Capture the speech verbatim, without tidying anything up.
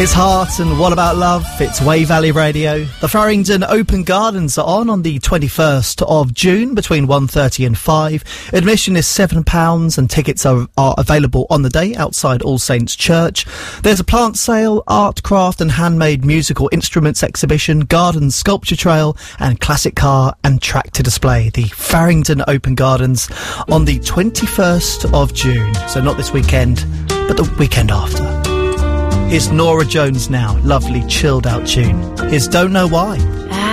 It's Heart and What About Love? It's Way Valley Radio. The Farringdon Open Gardens are on on the twenty-first of June between one thirty and five. Admission is seven pounds and tickets are, are available on the day outside All Saints Church. There's a plant sale, art, craft and handmade musical instruments exhibition, garden sculpture trail and classic car and tractor display. The Farringdon Open Gardens on the twenty-first of June. So not this weekend, but the weekend after. Here's Nora Jones now. Lovely chilled out tune. Here's Don't Know Why.